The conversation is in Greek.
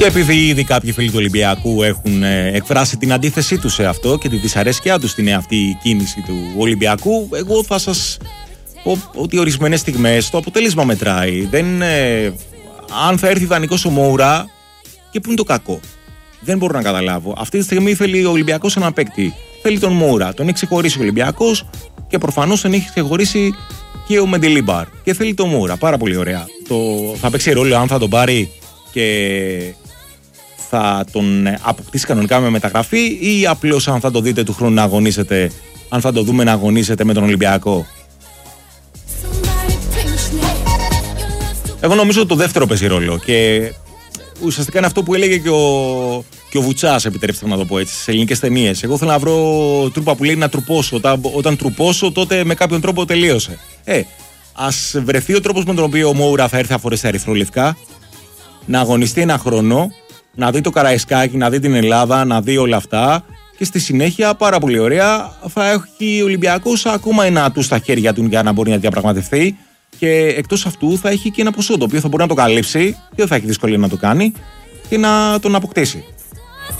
Και επειδή ήδη κάποιοι φίλοι του Ολυμπιακού έχουν εκφράσει την αντίθεσή τους σε αυτό και τη δυσαρέσκειά τους στην αυτή κίνηση του Ολυμπιακού, εγώ θα σας πω ότι ορισμένες στιγμές το αποτέλεσμα μετράει. Αν θα έρθει δανεικός ο Μόουρα, και πού είναι το κακό? Δεν μπορώ να καταλάβω. Αυτή τη στιγμή θέλει ο Ολυμπιακός έναν παίκτη. Θέλει τον Μόουρα. Τον έχει ξεχωρίσει ο Ολυμπιακός και προφανώς τον έχει ξεχωρίσει και ο Μεντελίμπαρ. Και θέλει τον Μόουρα. Πάρα πολύ ωραία. Θα παίξει ρόλο αν θα τον πάρει και θα τον αποκτήσει κανονικά με μεταγραφή, ή απλώς αν θα το δείτε του χρόνου να αγωνίζεται, αν θα το δούμε να αγωνίζεται με τον Ολυμπιακό. Εγώ νομίζω ότι το δεύτερο παίζει ρόλο και ουσιαστικά είναι αυτό που έλεγε και ο Βουτσάς, επιτρέψτε να το πω έτσι, στις ελληνικές ταινίες. Εγώ θέλω να βρω τρούπα που λέει να τρουπώσω. Όταν τρουπώσω, τότε με κάποιον τρόπο τελείωσε. Ας βρεθεί ο τρόπος με τον οποίο ο Μόουρα θα έρθει να φορέσει ερυθρολευκά, να αγωνιστεί ένα χρόνο, να δει το Καραϊσκάκι, να δει την Ελλάδα, να δει όλα αυτά, και στη συνέχεια, πάρα πολύ ωραία, θα έχει ο Ολυμπιακός ακόμα ένα ατού στα χέρια του για να μπορεί να διαπραγματευτεί, και εκτός αυτού θα έχει και ένα ποσό το οποίο θα μπορεί να το καλύψει και δεν θα έχει δυσκολία να το κάνει και να τον αποκτήσει.